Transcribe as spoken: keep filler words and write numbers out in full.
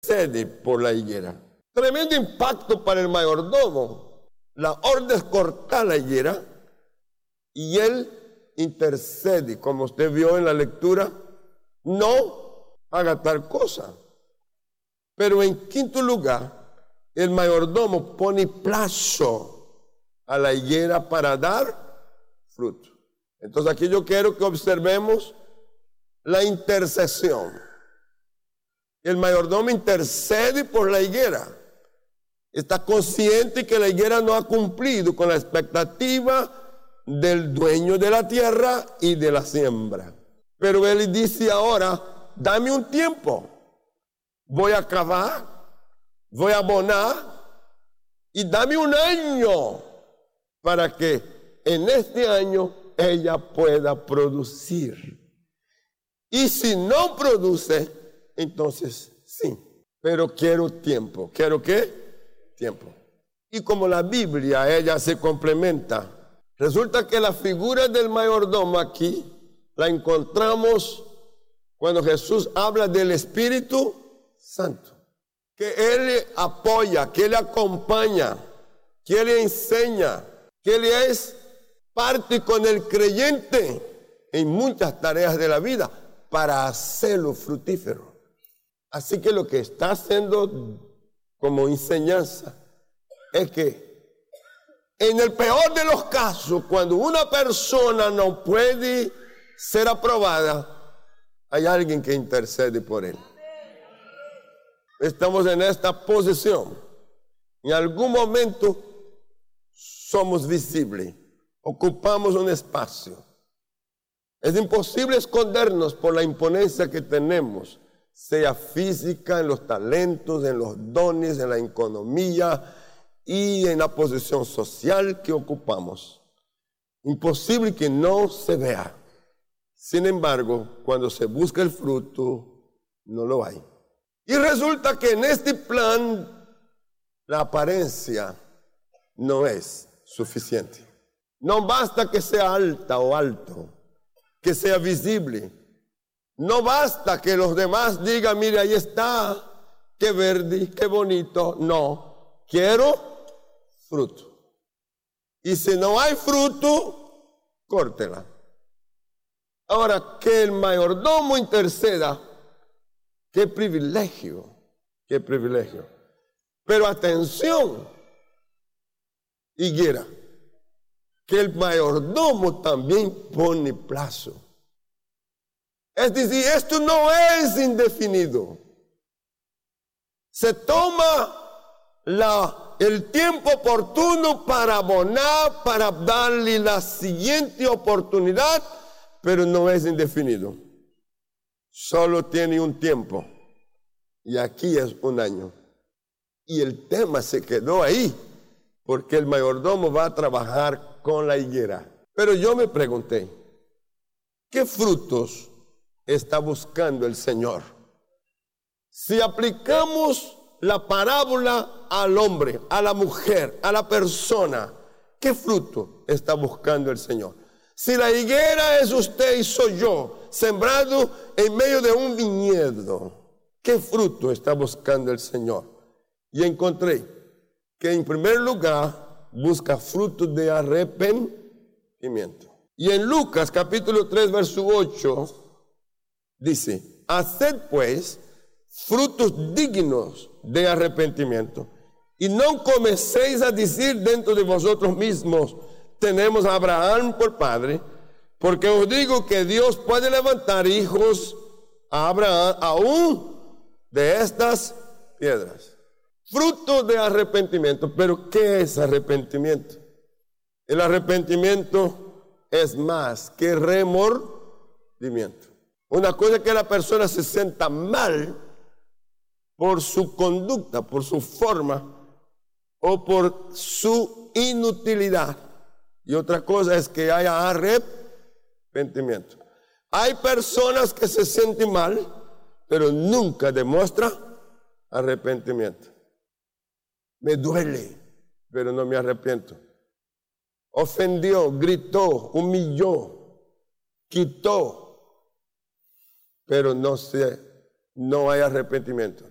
intercede por la higuera. Tremendo impacto para el mayordomo. La orden es cortar la higuera y él intercede, como usted vio en la lectura, no haga tal cosa. Pero en quinto lugar, el mayordomo pone plazo a la higuera para dar fruto. Entonces aquí yo quiero que observemos la intercesión. El mayordomo intercede por la higuera. Está consciente que la higuera no ha cumplido con la expectativa del dueño de la tierra y de la siembra. Pero él dice ahora, dame un tiempo. Voy a cavar, voy a abonar y dame un año para que en este año ella pueda producir. Y si no produce, entonces sí. Pero quiero tiempo. ¿Quiero qué? Tiempo. Y como la Biblia, ella se complementa. Resulta que la figura del mayordomo aquí la encontramos cuando Jesús habla del Espíritu Santo. Que Él le apoya, que Él le acompaña, que Él le enseña, que Él es parte con el creyente en muchas tareas de la vida para hacerlo fructífero. Así que lo que está haciendo como enseñanza es que en el peor de los casos, cuando una persona no puede ser aprobada, hay alguien que intercede por él. Estamos en esta posición. En algún momento somos visibles, ocupamos un espacio. Es imposible escondernos por la imponencia que tenemos, sea física, en los talentos, en los dones, en la economía y en la posición social que ocupamos. Imposible que no se vea. Sin embargo, cuando se busca el fruto, no lo hay. Y resulta que en este plan la apariencia no es suficiente. No basta que sea alta o alto, que sea visible. No basta que los demás digan, mire, ahí está, qué verde, qué bonito. No, quiero fruto. Y si no hay fruto, córtela. Ahora, que el mayordomo interceda, qué privilegio, qué privilegio. Pero atención, higuera, que el mayordomo también pone plazo. Es decir, esto no es indefinido. Se toma la, el tiempo oportuno para abonar, para darle la siguiente oportunidad, pero no es indefinido. Solo tiene un tiempo. Y aquí es un año. Y el tema se quedó ahí, porque el mayordomo va a trabajar con la higuera. Pero yo me pregunté, ¿qué frutos está buscando el Señor? Si aplicamos la parábola al hombre, a la mujer, a la persona, ¿qué fruto está buscando el Señor? Si la higuera es usted y soy yo, sembrado en medio de un viñedo, ¿qué fruto está buscando el Señor? Y encontré que en primer lugar busca frutos de arrepentimiento. Y en Lucas capítulo tres, verso ocho, dice, haced pues frutos dignos de arrepentimiento, y no comencéis a decir dentro de vosotros mismos, tenemos a Abraham por padre, porque os digo que Dios puede levantar hijos a Abraham aún de estas piedras. Fruto de arrepentimiento. ¿Pero qué es arrepentimiento? El arrepentimiento es más que remordimiento. Una cosa es que la persona se sienta mal por su conducta, por su forma o por su inutilidad. Y otra cosa es que haya arrepentimiento. Hay personas que se sienten mal, pero nunca demuestran arrepentimiento. Me duele, pero no me arrepiento. Ofendió, gritó, humilló, quitó, pero no se, no hay arrepentimiento.